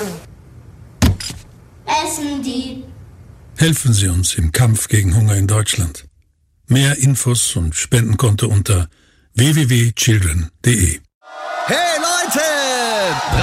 Essen die. Helfen Sie uns im Kampf gegen Hunger in Deutschland. Mehr Infos und Spendenkonto unter www.children.de. Hey Leute!